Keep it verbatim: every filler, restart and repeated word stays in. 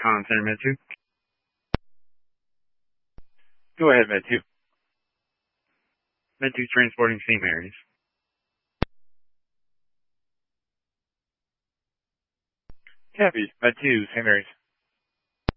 Con Center Med two. Go ahead, Med two. Med two transporting Saint Mary's. Copy. Med two, Saint Mary's.